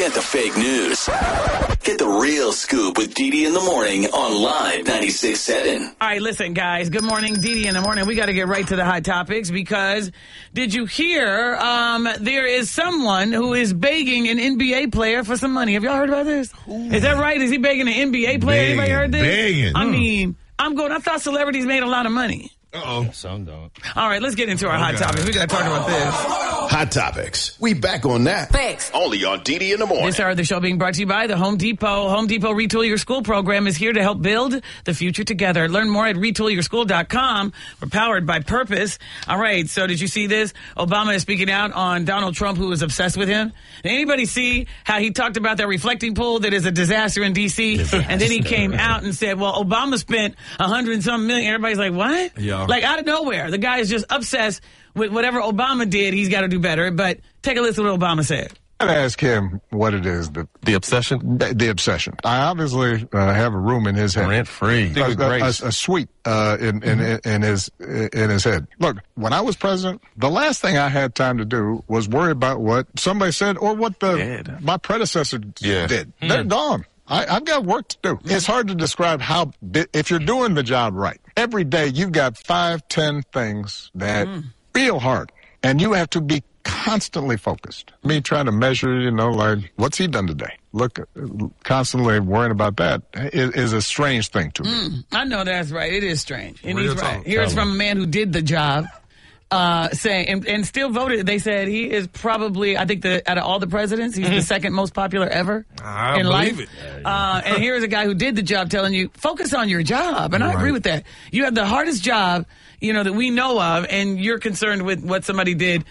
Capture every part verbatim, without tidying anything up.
Forget the fake news. Get the real scoop with Didi in the morning on Live ninety-six point seven. All right, listen, guys. Good morning, Didi in the morning. We got to get right to the hot topics because did you hear um, there is someone who is begging an N B A player for some money? Have y'all heard about this? Ooh. Is that right? Is he begging an N B A player? Begging, Anybody heard this? Begging. I mean, I'm going. I thought celebrities made a lot of money. Uh-oh. Some don't. All right, let's get into our hot topics. We got to talk about this. Hot topics. We back on that. Thanks. Only on Didi in the morning. This hour of the show being brought to you by the Home Depot. Home Depot Retool Your School program is here to help build the future together. Learn more at retool your school dot com. We're powered by purpose. All right, so did you see this? Obama is speaking out on Donald Trump, who is obsessed with him. Did anybody see how he talked about that reflecting pool that is a disaster in D C? Disaster. And then he came out and said, well, Obama spent a hundred and some million. Everybody's like, what? Yeah. Like out of nowhere. The guy is just obsessed with whatever Obama did. He's got to do better. But take a listen to what Obama said. I'd ask him what it is. The, the obsession? The, the obsession. I obviously uh, have a room in his head. Rent free. A, a, a, a suite uh, in, in, mm-hmm. in, his, in his head. Look, when I was president, the last thing I had time to do was worry about what somebody said or what the yeah. my predecessor yeah. did. Mm. They're gone. I, I've got work to do. It's hard to describe how, if you're doing the job right, every day you've got five, ten things that mm. feel hard. And you have to be constantly focused. Me trying to measure, you know, like, what's he done today? Look, constantly worrying about that is, is a strange thing to me. Mm, I know that's right. It is strange. And Real he's right. talk. Here's from a man who did the job. Uh, saying and, and still voted. They said he is probably, I think, the out of all the presidents, he's mm-hmm. the second most popular ever I in believe life. It. Uh, and here's a guy who did the job, telling you focus on your job. And I right. agree with that. You have the hardest job, you know, that we know of, and you're concerned with what somebody did.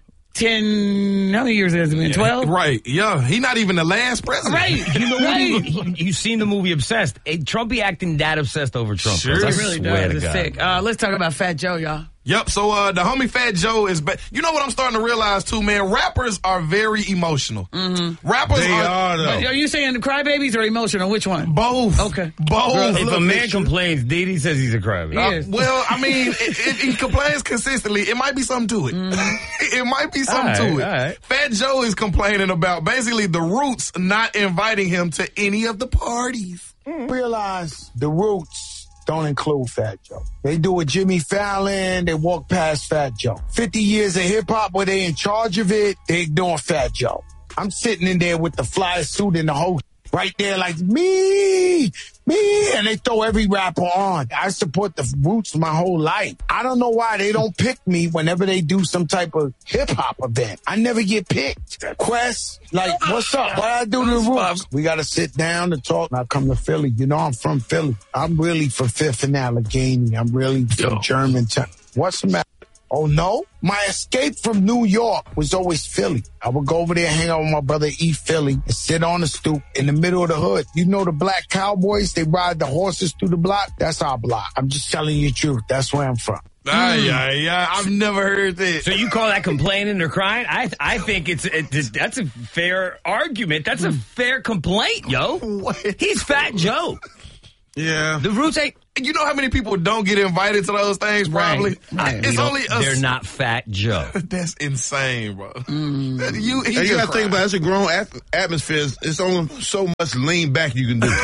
Ten, how many years has it been? Twelve? Right, yeah. He not even the last president. Right. You know, right. you, you've seen the movie Obsessed. Hey, Trump be acting that obsessed over Trump. Sure. I He really swear does. to It's God. sick. Uh, let's talk about Fat Joe, y'all. Yep, so uh, the homie Fat Joe is back. You know what I'm starting to realize, too, man? Rappers are very emotional. Mm-hmm. Rappers They are... are, though. Are you saying crybabies or emotional? Which one? Both. Okay. Both. If a man complains, Didi says he's a crybaby. Uh, Yes. well, I mean, if, if he complains consistently, it might be something to it. Mm-hmm. It might be something All right, to it. all right. Fat Joe is complaining about basically the Roots not inviting him to any of the parties. Realize the Roots don't include Fat Joe. They do a Jimmy Fallon, they walk past Fat Joe. fifty years of hip-hop where they in charge of it, they ignore Fat Joe. I'm sitting in there with the fly suit and the whole right there like, me, me, and they throw every rapper on. I support the Roots my whole life. I don't know why they don't pick me whenever they do some type of hip-hop event. I never get picked. Quest, like, what's up? What I do to the Roots? We got to sit down and talk. I come to Philly. You know I'm from Philly. I'm really from Fifth and Allegheny. I'm really from Germantown. What's the matter? Oh, no? My escape from New York was always Philly. I would go over there, hang out with my brother, eat Philly, and sit on the stoop in the middle of the hood. You know the black cowboys? They ride the horses through the block? That's our block. I'm just telling you the truth. That's where I'm from. Ah, yeah, yeah. I've never heard that. So you call that complaining or crying? I I think it's, it's that's a fair argument. That's a fair complaint, yo. What? He's Fat Joe. Yeah. The Roots ain't... You know how many people don't get invited to those things, probably? Right. It's only a... They're not Fat Joe. That's insane, bro. Mm. You, he And you just got to think about it, it's a grown at- atmosphere. It's only so much lean back you can do.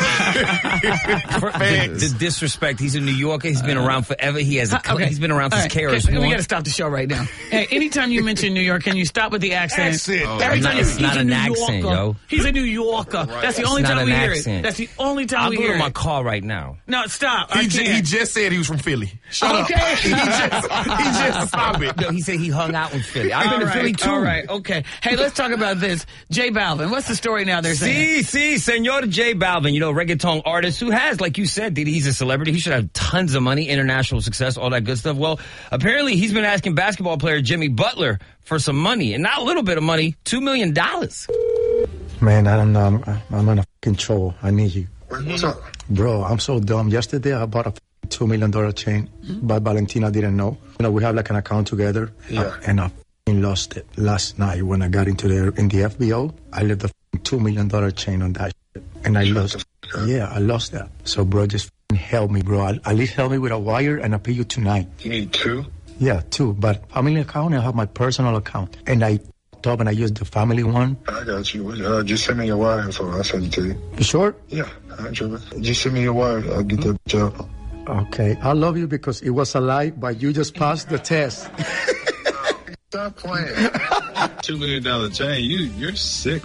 the, the disrespect. He's a New Yorker. He's been around forever. He has. A, Okay. He's been around since All K R right. S We One. got to stop the show right now. Hey, anytime you mention New York, can you stop with the accent? Accent. Oh, Every it's time not- you it's not he's a an New accent, Yorker. yo. He's a New Yorker. That's the only It's not time we an hear accent. it. That's the only time I'll we go hear to my it. car right now. No, stop. He, I j- can't. he just said he was from Philly. Shut Okay. up. He just, he just stop it. No, he said he hung out in Philly. I've been All to right, Philly too. all right, okay. Hey, let's talk about this. J Balvin, what's the story now they're saying? See, see, Senor J Balvin, you know, reggaeton artist who has, like you said, Didi, he's a celebrity. He should have tons of money, international success, all that good stuff. Well, apparently he's been asking basketball player Jimmy Butler for some money, and not a little bit of money, two million dollars. Man, I don't know. I'm, I'm in a fucking trouble. I need you. What's up? Bro, I'm so dumb. Yesterday, I bought a two million dollars chain, mm-hmm. but Valentina didn't know. You know, we have like an account together, Yeah. uh, and I f***ing lost it last night when I got into the in the F B O. I left the f***ing two million dollars chain on that shit, and I lost. Yeah, I lost that. So, bro, just f***ing help me, bro. At least help me with a wire, and I'll pay you tonight. You need two? Yeah, two. But family account, I have my personal account, and I laptop and I use the family one. I got you. Uh, just send me your wire info. I'll send it to you. You sure? Yeah, I ain't tripping. Just send me your wire. I'll get that job. Okay. I love you because it was a lie, but you just passed the test. Stop playing. Two million dollar chain. You, you're sick.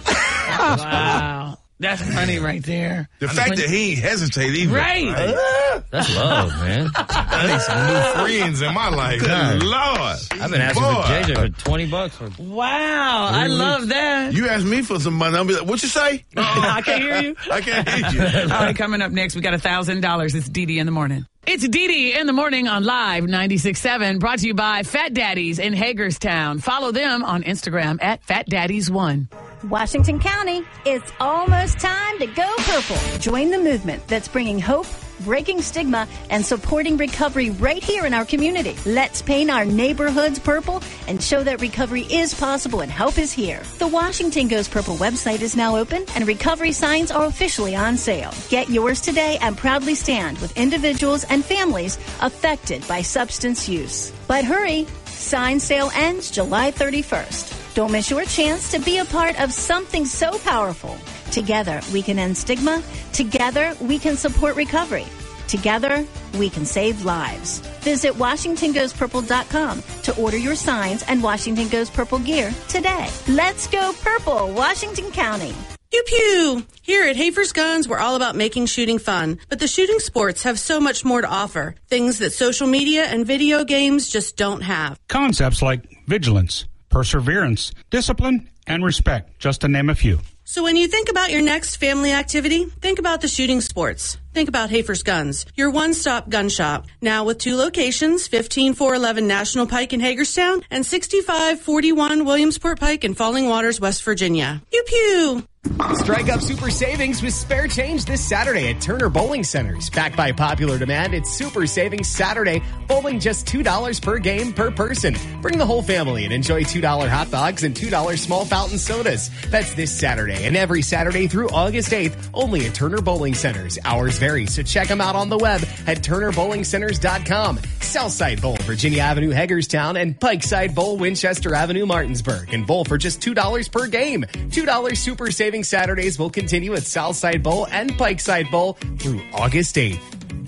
Wow. That's funny right there. The fact when, that he ain't hesitate either. Right. Like, That's love, man. I need some new friends in my life. Good Lord. I've been asking Boy. for J J for twenty bucks. For Wow. I love that. you asked me for some money. I'll be like, what you say? Oh, I can't hear you. I can't hear you. All right, coming up next, we got one thousand dollars. It's Dee Dee in the morning. It's Dee Dee in the morning on Live ninety-six point seven, brought to you by Fat Daddies in Hagerstown. Follow them on Instagram at Fat Daddies one. Washington County, it's almost time to go purple. Join the movement that's bringing hope, breaking stigma, and supporting recovery right here in our community. Let's paint our neighborhoods purple and show that recovery is possible and help is here. The Washington Goes Purple website is now open and recovery signs are officially on sale. Get yours today and proudly stand with individuals and families affected by substance use. But hurry, sign sale ends July thirty-first. Don't miss your chance to be a part of something so powerful. Together, we can end stigma. Together, we can support recovery. Together, we can save lives. Visit Washington Goes Purple dot com to order your signs and Washington Goes Purple gear today. Let's go purple, Washington County. Pew pew! Here at Hafer's Guns, we're all about making shooting fun. But the shooting sports have so much more to offer. Things that social media and video games just don't have. Concepts like vigilance, perseverance, discipline, and respect, just to name a few. So when you think about your next family activity, think about the shooting sports. Think about Hafer's Guns, your one-stop gun shop. Now with two locations, fifteen four eleven National Pike in Hagerstown and sixty-five forty-one Williamsport Pike in Falling Waters, West Virginia. Pew pew! Strike up super savings with spare change this Saturday at Turner Bowling Centers. Backed by popular demand, it's Super Savings Saturday. Bowling just two dollars per game per person. Bring the whole family and enjoy two dollar hot dogs and two dollar small fountain sodas. That's this Saturday and every Saturday through August eighth, only at Turner Bowling Centers. Hours vary, so check them out on the web at turner bowling centers dot com. Southside Bowl, Virginia Avenue, Hagerstown, and Pikeside Bowl, Winchester Avenue, Martinsburg. And bowl for just two dollars per game. two dollar Super Savings Saturdays will continue at Southside Bowl and Pikeside Bowl through August eighth.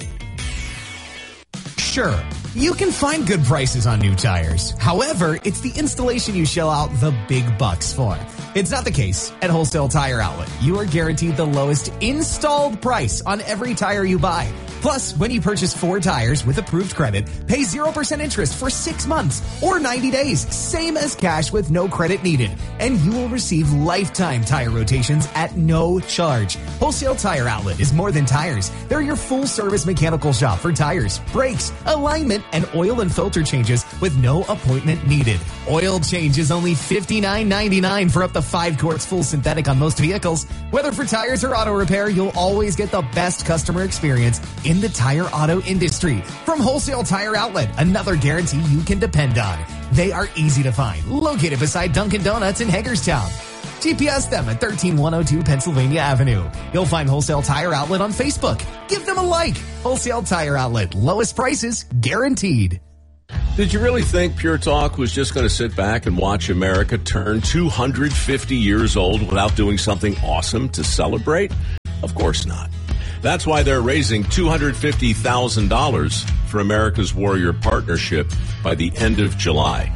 Sure, you can find good prices on new tires. However, it's the installation you shell out the big bucks for. It's not the case at Wholesale Tire Outlet. You are guaranteed the lowest installed price on every tire you buy. Plus, when you purchase four tires with approved credit, pay zero percent interest for six months or ninety days, same as cash with no credit needed. And you will receive lifetime tire rotations at no charge. Wholesale Tire Outlet is more than tires. They're your full-service mechanical shop for tires, brakes, alignment, and oil and filter changes with no appointment needed. Oil change is only fifty-nine ninety-nine for up to five quarts full synthetic on most vehicles. Whether for tires or auto repair, you'll always get the best customer experience in the tire auto industry. From Wholesale Tire Outlet, another guarantee you can depend on. They are easy to find, located beside Dunkin' Donuts in Hagerstown. G P S them at thirteen one oh two Pennsylvania Avenue. You'll find Wholesale Tire Outlet on Facebook. Give them a like. Wholesale Tire Outlet, lowest prices guaranteed. Did you really think Pure Talk was just going to sit back and watch America turn two hundred fifty years old without doing something awesome to celebrate? Of course not. That's why they're raising two hundred fifty thousand dollars for America's Warrior Partnership by the end of July.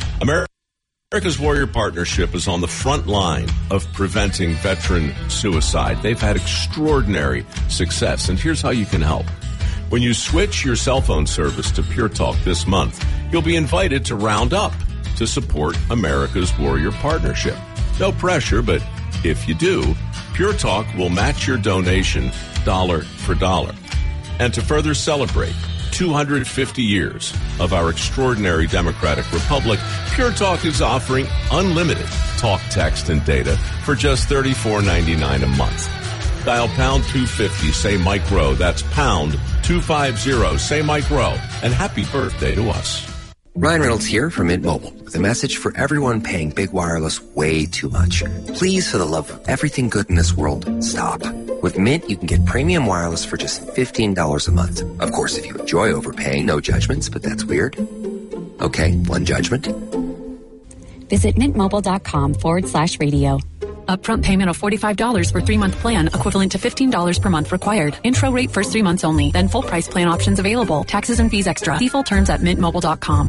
America's Warrior Partnership is on the front line of preventing veteran suicide. They've had extraordinary success, and here's how you can help. When you switch your cell phone service to Pure Talk this month, you'll be invited to round up to support America's Warrior Partnership. No pressure, but if you do, Pure Talk will match your donation dollar for dollar. And to further celebrate two hundred fifty years of our extraordinary democratic republic, Pure Talk is offering unlimited talk, text, and data for just thirty-four ninety-nine a month. Dial pound two fifty, say Mike Rowe. That's pound two fifty, say Mike Rowe. And happy birthday to us. Ryan Reynolds here from Mint Mobile with a message for everyone paying big wireless way too much. Please, for the love of everything good in this world, stop. With Mint, you can get premium wireless for just fifteen dollars a month. Of course, if you enjoy overpaying, no judgments, but that's weird. Okay, one judgment. Visit mintmobile.com forward slash radio. Upfront payment of forty-five dollars for three-month plan, equivalent to fifteen dollars per month required. Intro rate first three months only, then full price plan options available. Taxes and fees extra. See full terms at mint mobile dot com.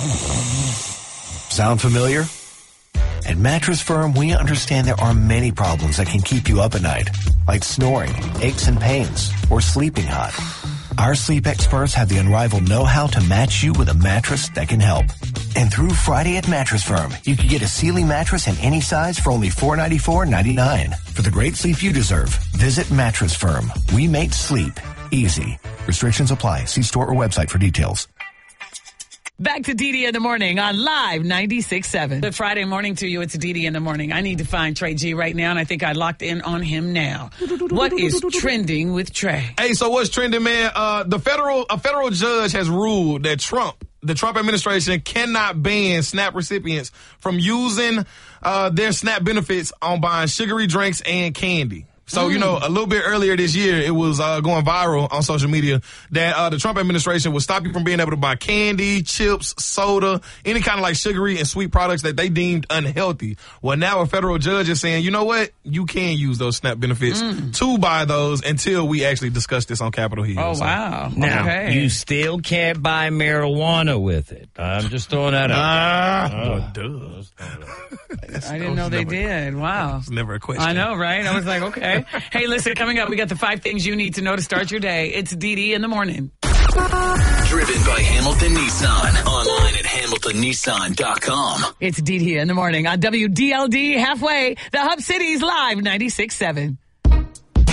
Sound familiar? At Mattress Firm, we understand there are many problems that can keep you up at night, like snoring, aches and pains, or sleeping hot. Our sleep experts have the unrivaled know-how to match you with a mattress that can help. And through Friday at Mattress Firm, you can get a Sealy mattress in any size for only four hundred ninety-four dollars and ninety-nine cents. For the great sleep you deserve, visit Mattress Firm. We make sleep easy. Restrictions apply. See store or website for details. Back to Dee Dee in the Morning on Live ninety-six point seven. Good Friday morning to you. It's Dee Dee in the Morning. I need to find Trey G right now, and I think I locked in on him now. What is trending with Trey? Hey, so what's trending, man? Uh, the federal a federal judge has ruled that Trump, the Trump administration, cannot ban SNAP recipients from using uh, their SNAP benefits on buying sugary drinks and candy. So, you know, a little bit earlier this year, it was uh, going viral on social media that uh, the Trump administration would stop you from being able to buy candy, chips, soda, any kind of like sugary and sweet products that they deemed unhealthy. Well, now a federal judge is saying, you know what? You can use those SNAP benefits mm. to buy those until we actually discuss this on Capitol Hill. Oh, so. wow. Now, okay. you still can't buy marijuana with it. I'm just throwing that out. Ah, uh, duh. I didn't know they never, did. Wow. It's never a question. I know, right? I was like, okay. Hey, listen, coming up, we got the five things you need to know to start your day. It's Dee Dee in the Morning. Driven by Hamilton Nissan. Online at hamilton nissan dot com. It's Dee Dee in the Morning on W D L D Halfway, the Hub City's Live ninety-six point seven.